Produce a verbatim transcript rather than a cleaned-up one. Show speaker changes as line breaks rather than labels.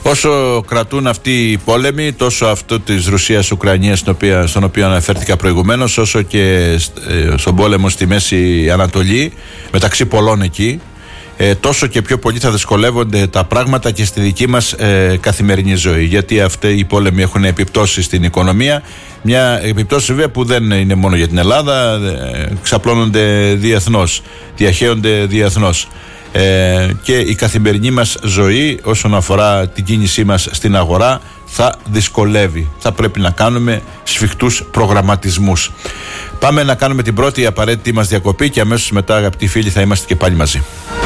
Όσο κρατούν αυτοί οι πόλεμοι, τόσο αυτό της Ρωσίας-Ουκρανίας, στον οποίο αναφέρθηκα προηγουμένως, όσο και στον πόλεμο στη Μέση Ανατολή, μεταξύ πολλών εκεί, ε, τόσο και πιο πολύ θα δυσκολεύονται τα πράγματα και στη δική μας ε, καθημερινή ζωή. Γιατί αυτοί οι πόλεμοι έχουν επιπτώσεις στην οικονομία. Μια επιπτώση βέβαια που δεν είναι μόνο για την Ελλάδα, ε, ξαπλώνονται διεθνώς, διαχέονται διεθνώς. Ε, και η καθημερινή μας ζωή όσον αφορά την κίνησή μας στην αγορά θα δυσκολεύει. Θα πρέπει να κάνουμε σφιχτούς προγραμματισμούς. Πάμε να κάνουμε την πρώτη απαραίτητη μας διακοπή και αμέσως μετά, αγαπητοί φίλοι, θα είμαστε και πάλι μαζί.